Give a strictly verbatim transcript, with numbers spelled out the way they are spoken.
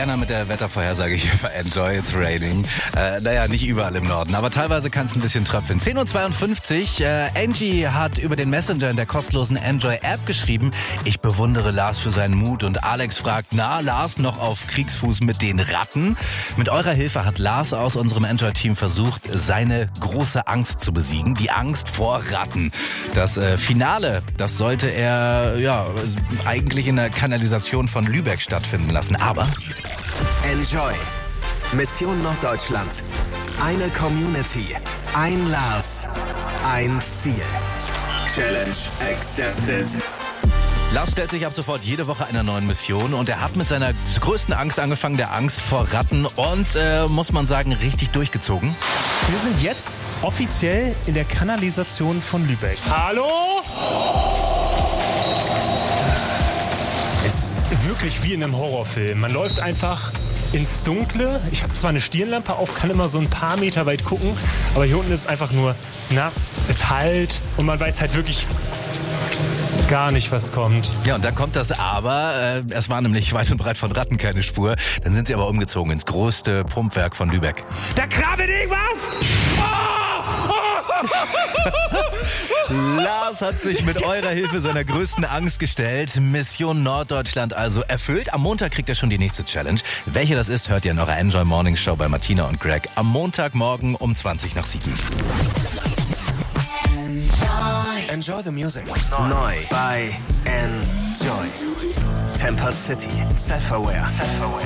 Diana mit der Wettervorhersage hier für Enjoy It's Raining. Äh, naja, nicht überall im Norden, aber teilweise kann es ein bisschen tröpfeln. zehn Uhr zweiundfünfzig, äh, Angie hat über den Messenger in der kostenlosen Enjoy-App geschrieben, ich bewundere Lars für seinen Mut. Und Alex fragt, na, Lars noch auf Kriegsfuß mit den Ratten? Mit eurer Hilfe hat Lars aus unserem Enjoy-Team versucht, seine große Angst zu besiegen, die Angst vor Ratten. Das äh, Finale, das sollte er ja eigentlich in der Kanalisation von Lübeck stattfinden lassen, aber... Enjoy. Mission Norddeutschland. Eine Community. Ein Lars. Ein Ziel. Challenge accepted. Lars stellt sich ab sofort jede Woche einer neuen Mission und er hat mit seiner größten Angst angefangen, der Angst vor Ratten und, äh, muss man sagen, richtig durchgezogen. Wir sind jetzt offiziell in der Kanalisation von Lübeck. Hallo? Es ist wirklich wie in einem Horrorfilm. Man läuft einfach ins Dunkle. Ich habe zwar eine Stirnlampe auf, kann immer so ein paar Meter weit gucken, aber hier unten ist einfach nur nass, es hallt und man weiß halt wirklich gar nicht, was kommt. Ja, und dann kommt das Aber. Äh, es war nämlich weit und breit von Ratten keine Spur. Dann sind sie aber umgezogen ins größte Pumpwerk von Lübeck. Da krabbelt irgendwas! Oh! Oh! Lars hat sich mit eurer Hilfe seiner größten Angst gestellt. Mission Norddeutschland also erfüllt. Am Montag kriegt er schon die nächste Challenge. Welche das ist, hört ihr in eurer Enjoy Morning Show bei Martina und Greg am Montagmorgen um zwanzig nach sieben. Enjoy the music. Neu bei Enjoy. Temper City. Self-aware.